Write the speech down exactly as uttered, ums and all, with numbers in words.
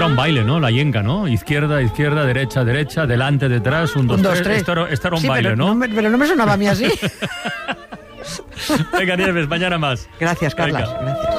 era un baile, ¿no? La yenga, ¿no? Izquierda, izquierda, derecha, derecha, delante, detrás, un, dos, Un, dos, tres. tres. Esto era, esto era un Sí, baile, pero ¿no? no me, pero no me sonaba a mí así. Venga, Nieves, mañana más. Gracias, Carlas. Venga. Gracias.